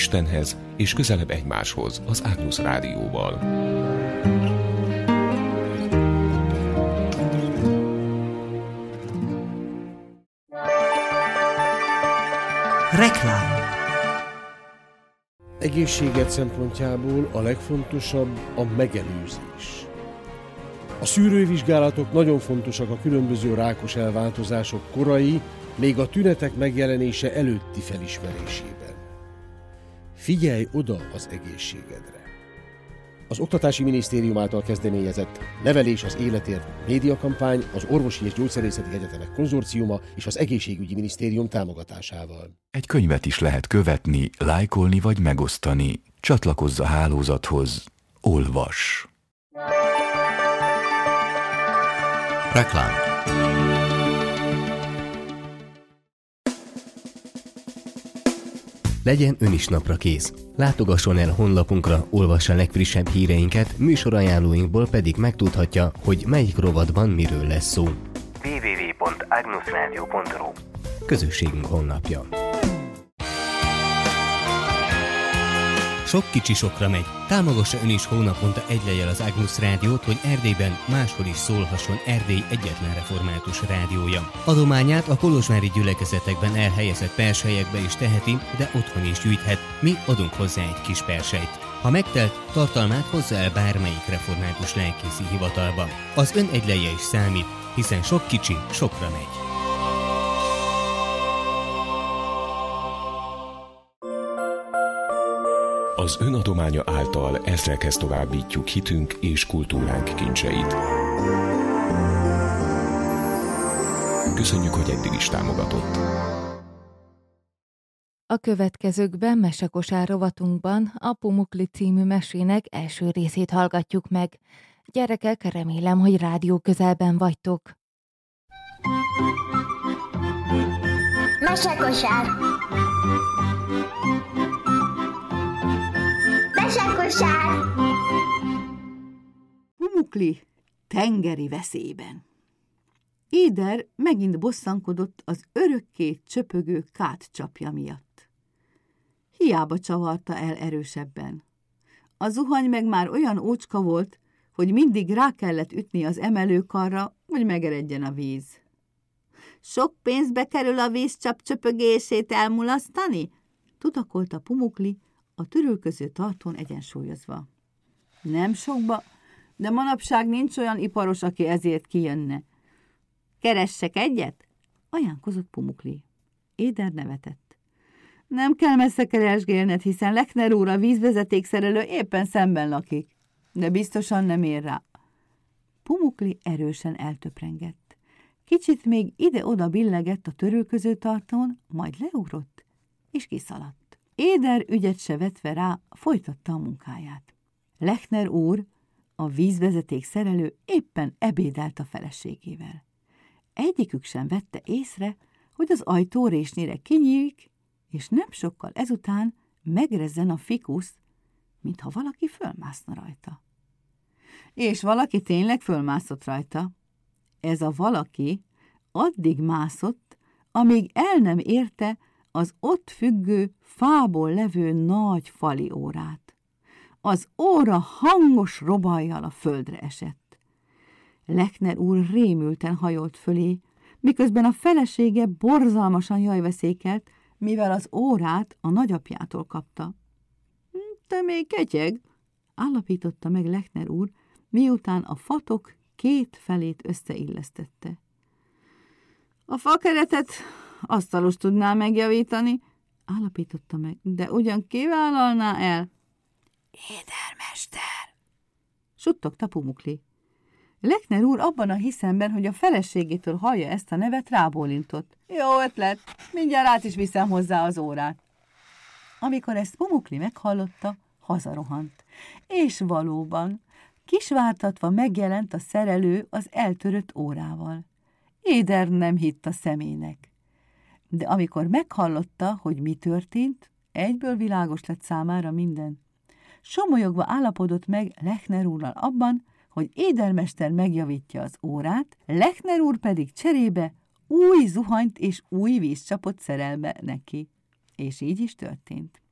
Istenhez és közelebb egymáshoz az Agnus Rádióval. Reklám. Egészséged szempontjából a legfontosabb a megelőzés. A szűrővizsgálatok nagyon fontosak a különböző rákos elváltozások korai, még a tünetek megjelenése előtti felismerésében. Figyelj oda az egészségedre! Az Oktatási Minisztérium által kezdeményezett Nevelés az életért médiakampány, az Orvosi és Gyógyszerészeti Egyetemek Konzorciuma és az Egészségügyi Minisztérium támogatásával. Egy könyvet is lehet követni, lájkolni vagy megosztani. Csatlakozz a hálózathoz. Olvas! Reklám. Legyen ön is napra kész. Látogasson el honlapunkra, olvassa a legfrissebb híreinket, műsorajánlóinkból pedig megtudhatja, hogy melyik rovatban miről lesz szó. www.agnusradio.ru Közösségünk honlapja. Sok kicsi sokra megy. Támogassa ön is hónaponta egy lejjel az Agnus Rádiót, hogy Erdélyben máshol is szólhasson Erdély egyetlen református rádiója. Adományát a kolozsvári gyülekezetekben elhelyezett perselyekbe is teheti, de otthon is gyűjthet. Mi adunk hozzá egy kis perselyt. Ha megtelt, tartalmát hozza el bármelyik református lelkészi hivatalba. Az ön egy lejje is számít, hiszen sok kicsi sokra megy. Az ön adománya által ezrekhez továbbítjuk hitünk és kultúránk kincseit. Köszönjük, hogy eddig is támogatott. A következőkben mesekosár rovatunkban a Pumukli című mesének első részét hallgatjuk meg. Gyerekek, remélem, hogy rádió közelben vagytok. Mesekosár! Mesekosár! Pumukli tengeri veszélyben. Éder megint bosszankodott az örökké csöpögő kátcsapja miatt. Hiába csavarta el erősebben. A zuhany meg már olyan ócska volt, hogy mindig rá kellett ütni az emelőkarra, hogy megeredjen a víz. Sok pénzbe kerül a vízcsap csöpögését elmulasztani? Tudakolta Pumukli, a törülköző tartón egyensúlyozva. Nem sokba, de manapság nincs olyan iparos, aki ezért kijönne. Keressek egyet? Ajánlkozott Pumukli. Éder nevetett. Nem kell messze keresgélned, hiszen Lechner úr, a vízvezetékszerelő éppen szemben lakik, de biztosan nem ér rá. Pumukli erősen eltöprengett. Kicsit még ide-oda billegett a törülköző tartón, majd leugrott, és kiszaladt. Éder ügyet se vetve rá, folytatta a munkáját. Lechner úr, a vízvezetékszerelő éppen ebédelt a feleségével. Egyikük sem vette észre, hogy az ajtó résnyire kinyílik, és nem sokkal ezután megrezzen a fikusz, mintha valaki fölmászna rajta. És valaki tényleg fölmászott rajta. Ez a valaki addig mászott, amíg el nem érte az ott függő, fából levő nagy fali órát. Az óra hangos robajjal a földre esett. Lechner úr rémülten hajolt fölé, miközben a felesége borzalmasan jajveszékelt, mivel az órát a nagyapjától kapta. Te még ketyeg, állapította meg Lechner úr, miután a fatok két felét összeillesztette. A fakeretet asztalos tudná megjavítani, állapította meg, de ugyan kivállalná el? Édermester, suttogta Pumukli. Lechner úr abban a hiszemben, hogy a feleségétől hallja ezt a nevet, rábólintott. Jó ötlet, mindjárt át is viszem hozzá az órát. Amikor ezt Pumukli meghallotta, hazarohant. És valóban, kisvártatva megjelent a szerelő az eltörött órával. Éder nem hitt a szemének. De amikor meghallotta, hogy mi történt, egyből világos lett számára minden. Somolyogva állapodott meg Lechner úrral abban, hogy édermester megjavítja az órát, Lechner úr pedig cserébe új zuhanyt és új vízcsapot szerel be neki. És így is történt.